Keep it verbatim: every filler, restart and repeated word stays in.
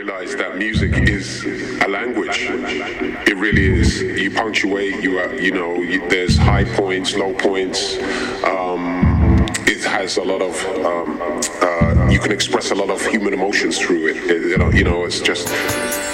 realize that music is a language. It really is. You punctuate. You are. You know. You, there's high points, low points. Um, it has a lot of. Um, uh, you can express a lot of human emotions through it. it you know. You know. It's just.